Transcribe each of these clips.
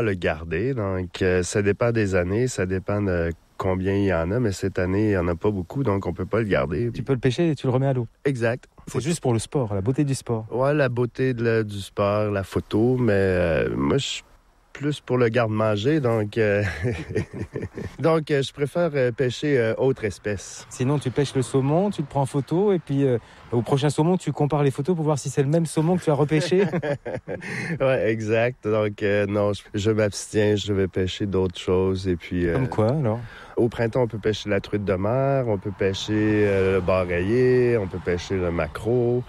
le garder. Donc, ça dépend des années, ça dépend de combien il y en a, mais cette année, il n'y en a pas beaucoup, donc on peut pas le garder. Tu peux le pêcher et tu le remets à l'eau. Exact. C'est juste pour le sport, la beauté du sport. Ouais, la beauté du sport, la photo, mais moi, je suis plus pour le garde-manger, donc, donc je préfère pêcher autre espèce. Sinon, tu pêches le saumon, tu le prends en photo, et puis au prochain saumon, tu compares les photos pour voir si c'est le même saumon que tu as repêché. Ouais, exact. Donc, non, je m'abstiens, je vais pêcher d'autres choses. Et puis, Comme quoi, alors? Au printemps, on peut pêcher la truite de mer, on peut pêcher le bar rayé, on peut pêcher le maquereau.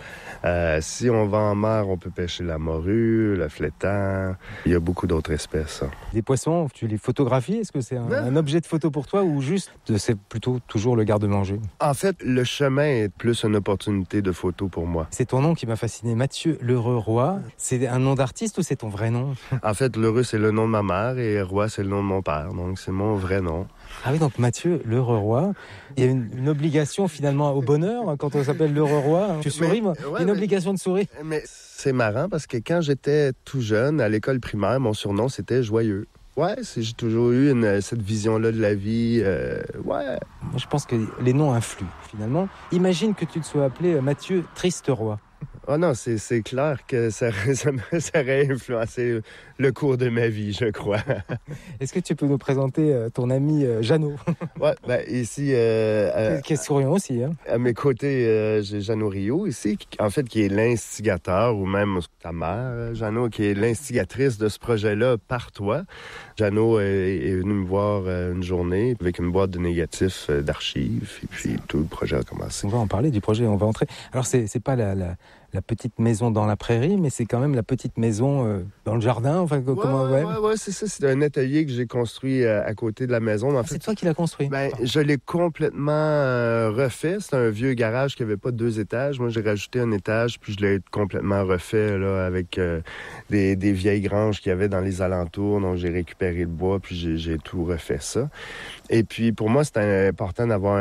Si on va en mer, on peut pêcher la morue, le flétan. Il y a beaucoup d'autres espèces. Des poissons, tu les photographies? Est-ce que c'est un objet de photo pour toi ou juste c'est plutôt toujours le garde-manger? En fait, le chemin est plus une opportunité de photo pour moi. C'est ton nom qui m'a fasciné, Mathieu L'Heureux-Roy. C'est un nom d'artiste ou c'est ton vrai nom? En fait, L'Heureux, c'est le nom de ma mère et Roy, c'est le nom de mon père. Donc, c'est mon vrai nom. Ah oui, donc Mathieu L'Heureux-Roy. Il y a une obligation finalement au bonheur quand on s'appelle L'Heureux-Roy. Tu souris, moi? Il y a une obligation de sourire. Mais c'est marrant parce que quand j'étais tout jeune, à l'école primaire, mon surnom, c'était Joyeux. Ouais, j'ai toujours eu cette vision-là de la vie. Ouais. Moi, je pense que les noms influent, finalement. Imagine que tu te sois appelé Mathieu Triste-Roy. Oh non, c'est clair que ça aurait influencé le cours de ma vie, je crois. Est-ce que tu peux nous présenter ton ami Jeannot? Ouais, ben ici... qui est souriant aussi, hein? À mes côtés, j'ai Jeannot Rio ici, qui est l'instigateur, ou même ta mère, Jeannot, qui est l'instigatrice de ce projet-là par toi. Jeannot est venu me voir une journée avec une boîte de négatifs d'archives, et puis tout le projet a commencé. On va en parler du projet, on va entrer. Alors, c'est pas la petite maison dans la prairie, mais c'est quand même la petite maison dans le jardin. Enfin, ouais, c'est ça. C'est un atelier que j'ai construit à côté de la maison. En fait, c'est toi qui l'as construit? Je l'ai complètement refait. C'est un vieux garage qui n'avait pas 2 étages. Moi, j'ai rajouté un étage, puis je l'ai complètement refait là, avec des vieilles granges qu'il y avait dans les alentours. Donc, j'ai récupéré le bois, puis j'ai tout refait ça. Et puis, pour moi, c'était important d'avoir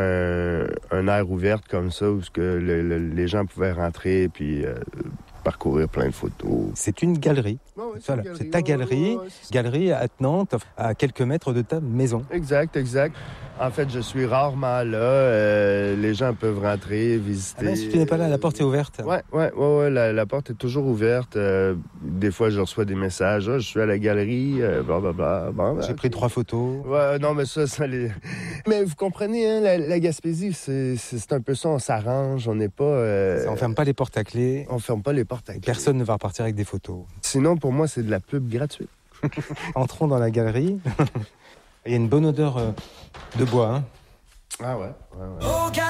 un air ouvert comme ça, où les gens pouvaient rentrer, puis parcourir plein de photos. C'est une galerie. Voilà. C'est ta galerie, galerie attenante à quelques mètres de ta maison. Exact. En fait, je suis rarement là. Les gens peuvent rentrer, visiter. Ah ben, si tu n'es pas là, la porte est ouverte. Ouais, la porte est toujours ouverte. Des fois, je reçois des messages. Je suis à la galerie, blablabla. J'ai pris 3 photos. Ouais, non, mais ça Mais vous comprenez, hein, la Gaspésie, c'est un peu ça. On s'arrange, on n'est pas... On ferme pas les portes à clé. On ferme pas les portes à clé. Personne ne va repartir avec des photos. Sinon, pour moi, c'est de la pub gratuite. Entrons dans la galerie. Il y a une bonne odeur de bois. Hein. Ah ouais.